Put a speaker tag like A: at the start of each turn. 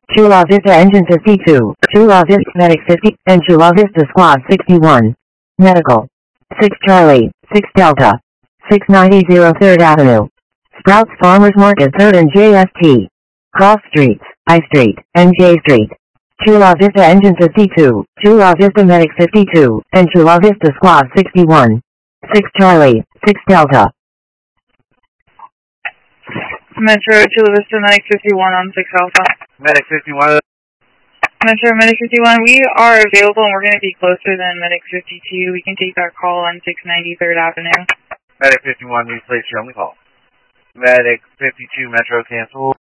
A: Chula Vista Engine 52, Chula Vista Medic 50, and Chula Vista Squad 61. Medical. 6 Charlie, 6 Delta. 690 3rd Avenue. Sprouts Farmers Market 3rd and JST. Cross Streets, I Street, and J Street. Chula Vista Engine 52, Chula Vista Medic 52, and Chula Vista Squad 61. 6 Charlie, 6 Delta.
B: Metro Chula Vista Medic 51 on 6 Alpha.
C: Medic 51.
B: Metro Medic 51, we are available and we're going to be closer than Medic 52. We can take that call on 690 3rd Avenue.
C: Medic 51, we place your only call. Medic 52, Metro cancel.